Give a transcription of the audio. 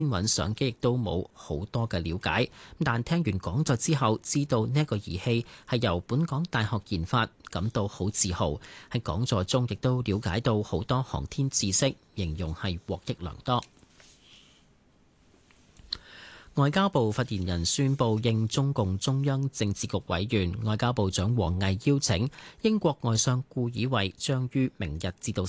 天文相機亦都冇好多嘅了解，但聽完講座之後，知道呢一個儀器係由本港大學研發，感到好自豪。喺講座中亦都了解到好多航天知識，形容係獲益良多。外交部發言人宣布，應中共中央政治局委員、外交部長王毅邀請，英國外相顧以偉將於明日至到